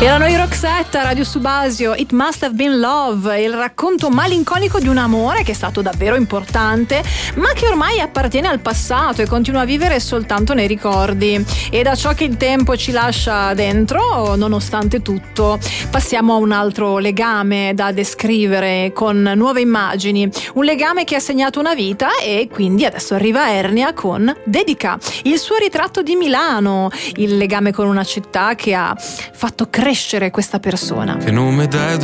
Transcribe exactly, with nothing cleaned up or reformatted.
Erano i Roxette a Radio Subasio, It Must Have Been Love, il racconto malinconico di un amore che è stato davvero importante, ma che ormai appartiene al passato e continua a vivere soltanto nei ricordi. E da ciò che il tempo ci lascia dentro, nonostante tutto, passiamo a un altro legame da descrivere con nuove immagini. Un legame che ha segnato una vita e quindi adesso arriva Ernia con Dedica, il suo ritratto di Milano, il legame con una città che ha fatto crescere questa persona. Che non mi dai